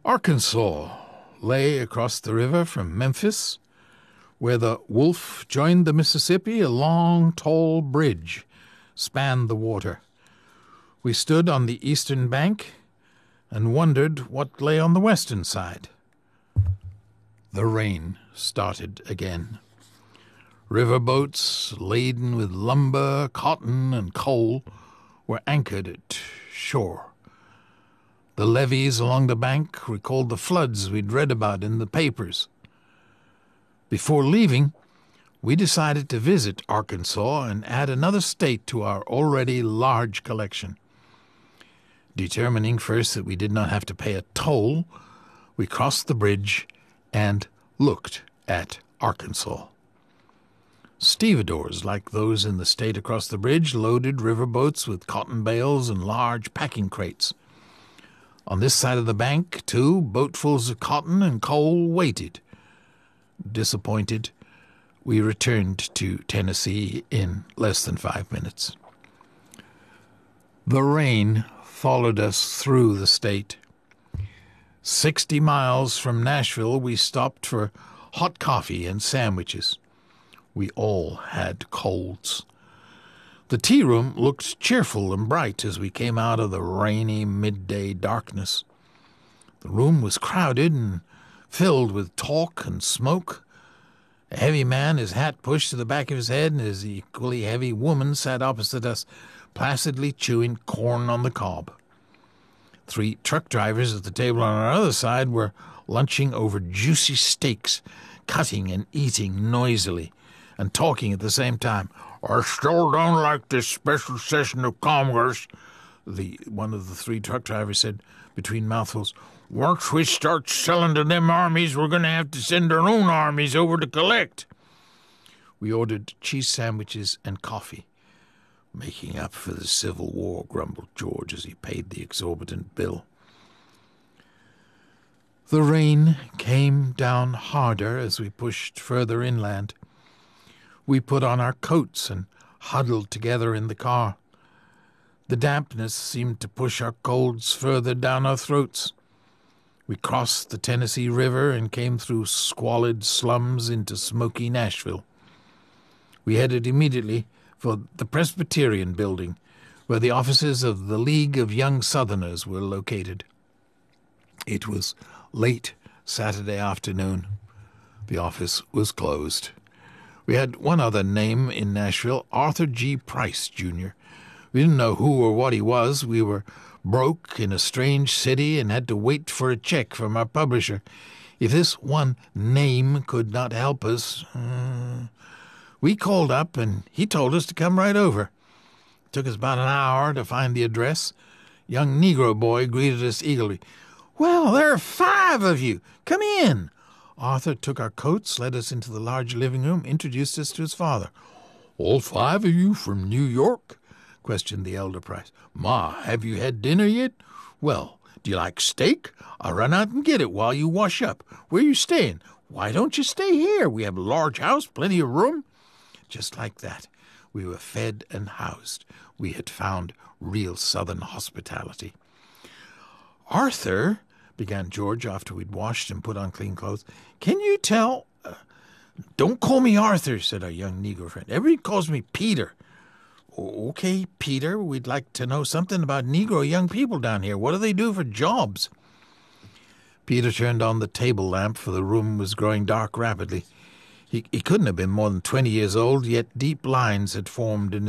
Arkansas lay across the river from Memphis. Where the Wolf joined the Mississippi, a long, tall bridge spanned the water. We stood on the eastern bank and wondered what lay on the western side. The rain started again. Riverboats laden with lumber, cotton, and coal were anchored at shore. The levees along the bank recalled the floods we'd read about in the papers. Before leaving, we decided to visit Arkansas and add another state to our already large collection. Determining first that we did not have to pay a toll, we crossed the bridge and looked at Arkansas. Stevedores, like those in the state across the bridge, loaded riverboats with cotton bales and large packing crates. On this side of the bank, too, boatfuls of cotton and coal waited. Disappointed, we returned to Tennessee in less than 5 minutes. The rain followed us through the state. 60 miles from Nashville, we stopped for hot coffee and sandwiches. We all had colds. The tea room looked cheerful and bright as we came out of the rainy midday darkness. The room was crowded and filled with talk and smoke. A heavy man, his hat pushed to the back of his head, and his equally heavy woman sat opposite us, placidly chewing corn on the cob. 3 truck drivers at the table on our other side were lunching over juicy steaks, cutting and eating noisily, and talking at the same time. "I still don't like this special session of Congress," one of the 3 truck drivers said between mouthfuls. "Once we start selling to them armies, we're going to have to send our own armies over to collect." We ordered cheese sandwiches and coffee. "Making up for the Civil War," grumbled George as he paid the exorbitant bill. The rain came down harder as we pushed further inland. We put on our coats and huddled together in the car. The dampness seemed to push our colds further down our throats. We crossed the Tennessee River and came through squalid slums into smoky Nashville. We headed immediately for the Presbyterian Building, where the offices of the League of Young Southerners were located. It was late Saturday afternoon. The office was closed. We had one other name in Nashville, Arthur G. Price, Jr. We didn't know who or what he was. We were broke in a strange city and had to wait for a check from our publisher. If this one name could not help us, we called up and he told us to come right over. It took us about an hour to find the address. A young Negro boy greeted us eagerly. "Well, there are 5 of you. Come in." Arthur took our coats, led us into the large living room, introduced us to his father. "All 5 of you from New York?" questioned the elder Price. "Ma, have you had dinner yet? Well, do you like steak? I'll run out and get it while you wash up. Where are you staying? Why don't you stay here? We have a large house, plenty of room." Just like that, we were fed and housed. We had found real Southern hospitality. "Arthur," began George after we'd washed and put on clean clothes, "can you tell—" "Don't call me Arthur," said our young Negro friend. "Everybody calls me Peter." "Okay, Peter, we'd like to know something about Negro young people down here. What do they do for jobs?" Peter turned on the table lamp, for the room was growing dark rapidly. He couldn't have been more than 20 years old, yet deep lines had formed in